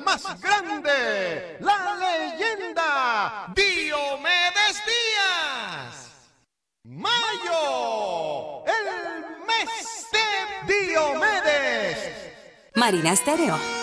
más grande, la leyenda Diomedes Díaz. Mayo, el mes de Diomedes. Marina Stereo.